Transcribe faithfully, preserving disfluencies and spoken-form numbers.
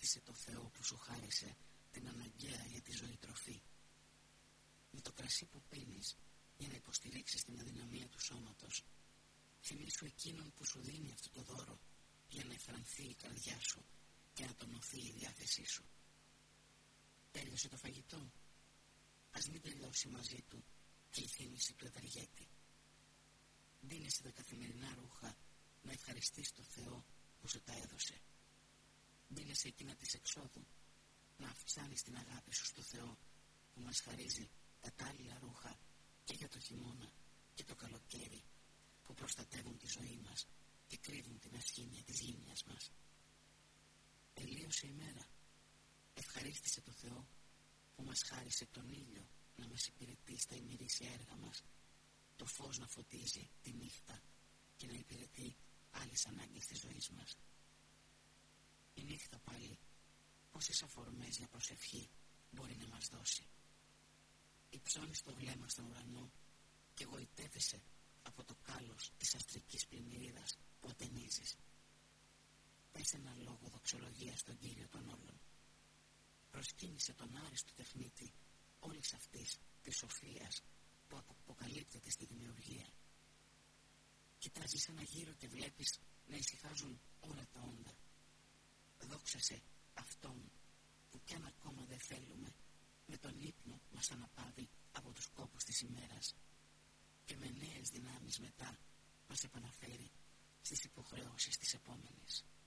ευχαρίστησε το Θεό που σου χάρισε την αναγκαία για τη ζωή τροφή. Με το κρασί που πίνεις για να υποστηρίξεις την αδυναμία του σώματος, θυμήσου εκείνον που σου δίνει αυτό το δώρο για να εφρανθεί η καρδιά σου και να τονωθεί η διάθεσή σου. Τέλειωσε το φαγητό? Ας μην τελειώσει μαζί του και η θύμηση του ευεργέτη. Δίνεσαι τα καθημερινά ρούχα να ευχαριστείς το Θεό που σου τα έδωσε. Δίνεσαι εκείνα της εξόδου να αυξάνεις την αγάπη σου στο Θεό που μας χαρίζει κατάλληλα ρούχα και για το χειμώνα και το καλοκαίρι, που προστατεύουν τη ζωή μας και κρύβουν την ασχήμια της γύμνιας μας. Τελείωσε η μέρα. Ευχαρίστησε το Θεό που μας χάρισε τον ήλιο να μας υπηρετεί στα ημερήσια έργα μας, το φως να φωτίζει τη νύχτα και να υπηρετεί άλλες ανάγκες της ζωής μας. Η νύχτα πάλι πόσες αφορμές για προσευχή μπορεί να μας δώσει. Υψώνεις το βλέμμα στον ουρανό και γοητεύεσαι από το κάλος της αστρικής πλημμυρίδας που ατενίζεις. Πες ένα λόγο δοξολογίας στον Κύριο των όλων. Προσκύνησε τον άριστο τεχνίτη όλης αυτής της σοφίας που αποκαλύπτεται στη δημιουργία. Κοιτάζεις ένα γύρο και βλέπεις να ησυχάζουν όλα τα όντα. Δόξασε Αυτόν που κι αν ακόμα δεν θέλουμε, με τον ύπνο μας αναπαύει από τους κόπους της ημέρας και με νέες δυνάμεις μετά μας επαναφέρει στις υποχρεώσεις της επόμενης.